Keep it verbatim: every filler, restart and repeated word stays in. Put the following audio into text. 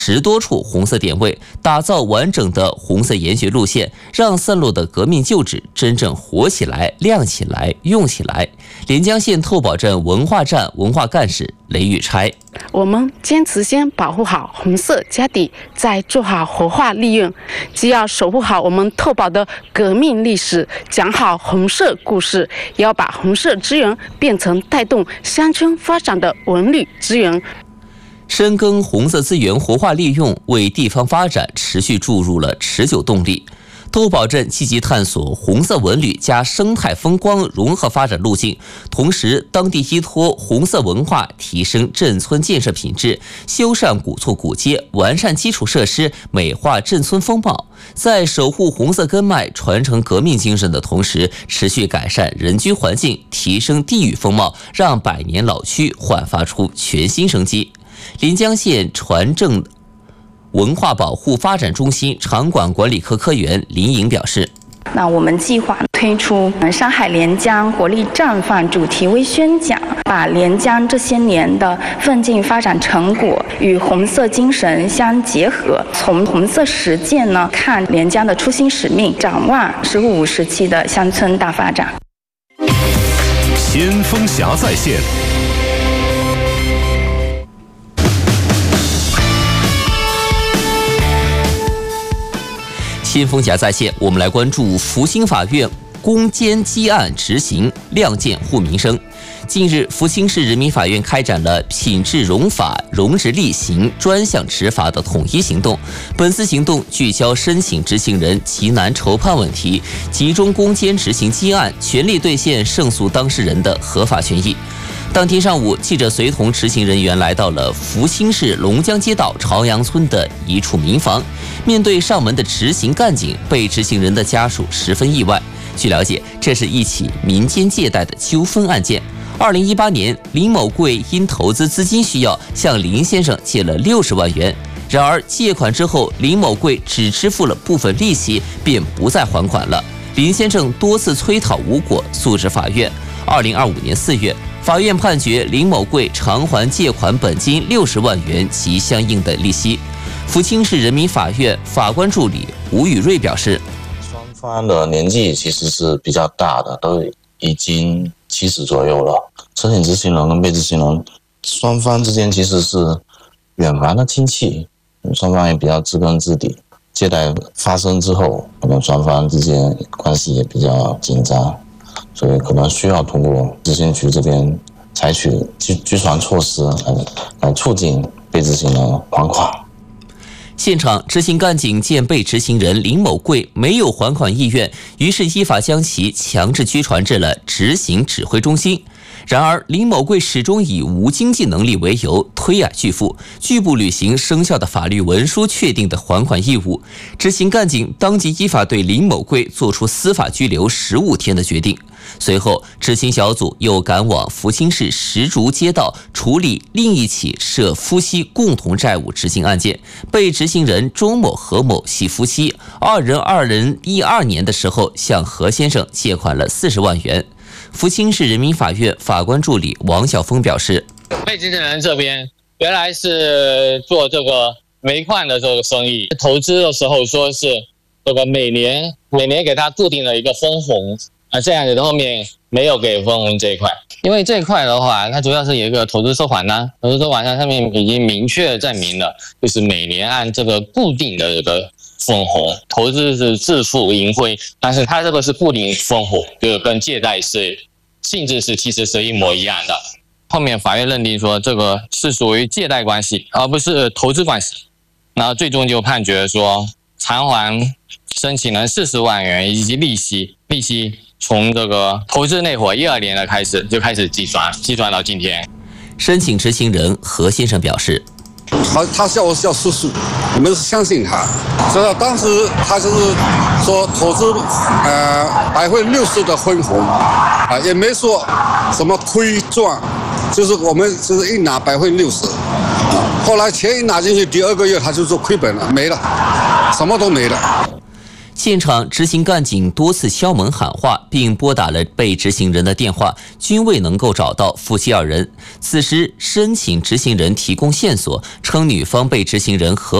十多处红色点位，打造完整的红色研学路线，让散落的革命旧址真正活起来、亮起来、用起来。连江县透宝镇文化站文化干事雷玉钗： 我们坚持先保护好红色家底，再做好活化利用。既要守护好我们透宝的革命历史，讲好红色故事，也要把红色资源变成带动乡村发展的文旅资源。 深耕红色资源活化利用，为地方发展持续注入了持久动力。透宝镇积极探索红色文旅加生态风光融合发展路径，同时当地依托红色文化提升镇村建设品质，修缮古厝古街，完善基础设施，美化镇村风貌。在守护红色根脉、传承革命精神的同时，持续改善人居环境，提升地域风貌，让百年老区焕发出全新生机。临江县船政文化保护发展中心场馆管理科科员林颖表示， 那我们计划推出上海连江活力绽放主题微宣讲，把连江这些年的奋进发展成果与红色精神相结合，从红色实践呢看连江的初心使命，展望十五五时期的乡村大发展。 先锋侠在线。 先锋侠在线，我们来关注福兴法院攻坚积案执行，亮剑护民生。近日，福清市人民法院开展了品质荣法、荣职厉行专项执法的统一行动。本次行动聚焦申请执行人急难筹判问题，集中攻坚执行积案，全力兑现胜诉当事人的合法权益。当天上午，记者随同执行人员来到了福清市龙江街道朝阳村的一处民房。面对上门的执行干警，被执行人的家属十分意外。据了解，这是一起民间借贷的纠纷案件。二零一八年，林某贵因投资资金需要，向林先生借了六十万元。然而借款之后，林某贵只支付了部分利息，便不再还款了。林先生多次催讨无果，诉至法院。二零二五年四月，法院判决林某贵偿还借款本金六十万元及相应的利息。福清市人民法院法官助理吴宇瑞表示， 双方的年纪其实是比较大的，都已经七十左右了。申请执行人跟被执行人双方之间其实是远房的亲戚，双方也比较知根知底。借贷发生之后，可能双方之间关系也比较紧张，所以可能需要通过执行局这边采取居居传措施来来促进被执行人还款。 现场执行干警见被执行人林某贵没有还款意愿，于是依法将其强制拘传至了执行指挥中心。然而，林某贵始终以无经济能力为由推矮拒付，拒不履行生效的法律文书确定的还款义务。执行干警当即依法对林某贵作出司法拘留十五天的决定。随后，执行小组又赶往福清市石竹街道处理另一起涉夫妻共同债务执行案件。被执行人钟某、何某系夫妻，二人二零一二年的时候向何先生借款了四十万元。福清市人民法院法官助理王晓峰表示， 被执行人这边原来是做这个煤矿的这个生意，投资的时候说是这个每年每年给他固定的一个分红啊，这样子的后面没有给分红这一块。因为这一块的话，它主要是有一个投资收款单，投资收款单上面已经明确证明了，就是每年按这个固定的这个分红，投资是自负盈亏，但是它这个是固定分红，就跟借贷是性质是其实是一模一样的。后面法院认定说这个是属于借贷关系，而不是投资关系，然后最终就判决说偿还申请人四十万元以及利息，利息从这个投资那会儿一二年的开始就开始计算，计算到今天。 申请执行人何先生表示， 他他叫我叫叔叔，我们是相信他，所以当时他就是说投资呃百分之六十的分红啊，也没说什么亏赚，就是我们就是一拿百分之六十，后来钱一拿进去，第二个月他就说亏本了，没了，什么都没了。 现场执行干警多次敲门喊话，并拨打了被执行人的电话，均未能够找到夫妻二人。此时申请执行人提供线索，称女方被执行人和